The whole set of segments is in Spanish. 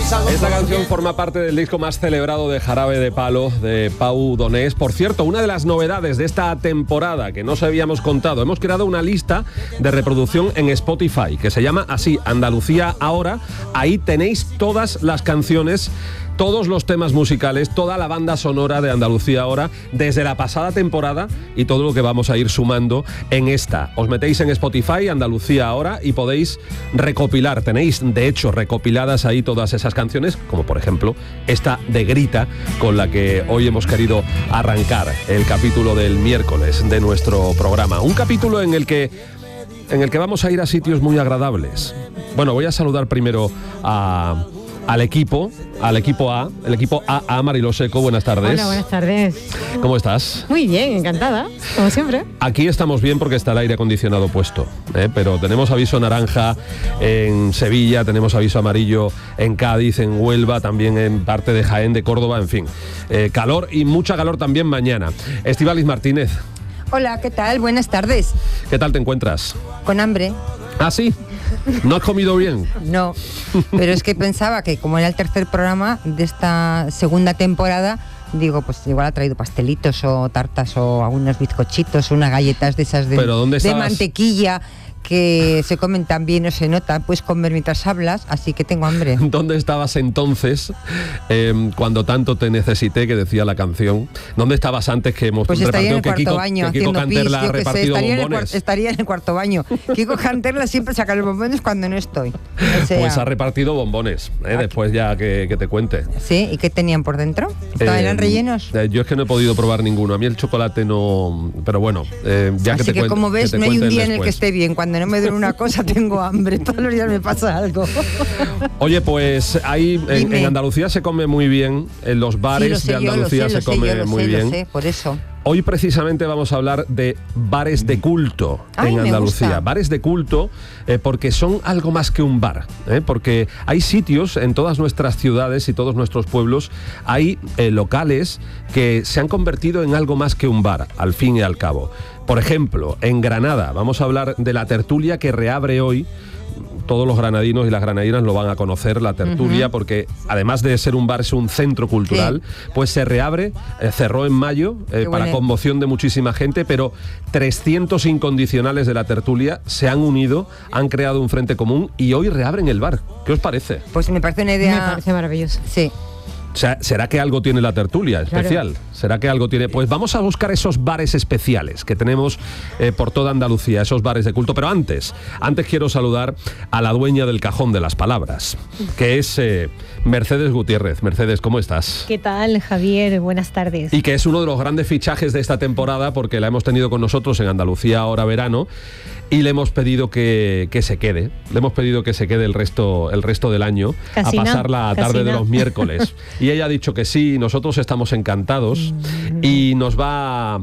Esta canción forma parte del disco más celebrado de Jarabe de Palo, de Pau Donés. Por cierto, una de las novedades de esta temporada que no os habíamos contado, hemos creado una lista de reproducción en Spotify que se llama así, Andalucía Ahora. Ahí tenéis todas las canciones, todos los temas musicales, toda la banda sonora de Andalucía Ahora desde la pasada temporada y todo lo que vamos a ir sumando en esta. Os metéis en Spotify, Andalucía Ahora, y podéis recopilar. Tenéis, de hecho, recopiladas ahí todas esas canciones, como por ejemplo esta de Grita, con la que hoy hemos querido arrancar el capítulo del miércoles de nuestro programa. Un capítulo en el que vamos a ir a sitios muy agradables. Bueno, voy a saludar primero al equipo A, Mariló Seco, buenas tardes. Hola, buenas tardes. ¿Cómo estás? Muy bien, encantada, como siempre. Aquí estamos bien porque está el aire acondicionado puesto, pero tenemos aviso naranja en Sevilla, tenemos aviso amarillo en Cádiz, en Huelva, también en parte de Jaén, de Córdoba, en fin. Calor y mucha calor también mañana. Estíbaliz Martínez. Hola, ¿qué tal? Buenas tardes. ¿Qué tal te encuentras? Con hambre. ¿Ah, sí? ¿No has comido bien? No, pero es que pensaba que como era el tercer programa de esta segunda temporada, digo, pues igual ha traído pastelitos o tartas o algunos bizcochitos o unas galletas de esas de mantequilla que se comen tan bien o se nota, puedes comer mientras hablas, así que tengo hambre. ¿Dónde estabas entonces cuando tanto te necesité, que decía la canción? ¿Dónde estabas antes que hemos repartido? Pues estaría en el cuarto baño Kiko haciendo pis, ha repartido bombones? Estaría en el cuarto baño. Kiko Canterla siempre saca los bombones cuando no estoy. O sea, pues ha repartido bombones, después ya que te cuente. ¿Sí? ¿Y qué tenían por dentro? ¿Eran rellenos? Yo es que no he podido probar ninguno. A mí el chocolate no... Pero bueno, ya así que te cuente. Como ves, no hay un día en el que esté bien. Cuando no me duele una cosa tengo hambre, todos los días me pasa algo. Oye, pues ahí en Andalucía se come muy bien, en los bares de Andalucía se come muy bien. Lo sé, por eso. Hoy precisamente vamos a hablar de bares de culto en Andalucía. Bares de culto porque son algo más que un bar, porque hay sitios en todas nuestras ciudades y todos nuestros pueblos, hay locales que se han convertido en algo más que un bar, al fin y al cabo. Por ejemplo, en Granada vamos a hablar de la tertulia que reabre hoy. Todos los granadinos y las granadinas lo van a conocer, la tertulia, porque además de ser un bar, es un centro cultural, pues se reabre, cerró en mayo, para conmoción de muchísima gente, pero 300 incondicionales de la tertulia se han unido, han creado un frente común y hoy reabren el bar. ¿Qué os parece? Pues me parece una idea... Me parece maravilloso. Sí. O sea, ¿será que algo tiene la tertulia especial? Claro. ¿Será que algo tiene? Pues vamos a buscar esos bares especiales que tenemos por toda Andalucía, esos bares de culto. Pero antes quiero saludar a la dueña del cajón de las palabras, que es Mercedes Gutiérrez. Mercedes, ¿cómo estás? ¿Qué tal, Javier? Buenas tardes. Y que es uno de los grandes fichajes de esta temporada porque la hemos tenido con nosotros en Andalucía Ahora Verano y le hemos pedido que se quede. Le hemos pedido que se quede el resto del año a pasar la tarde de los miércoles. Y ella ha dicho que sí, nosotros estamos encantados y nos va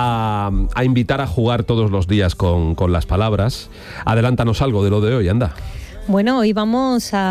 a invitar a jugar todos los días con las palabras. Adelántanos algo de lo de hoy, anda. Bueno, hoy vamos a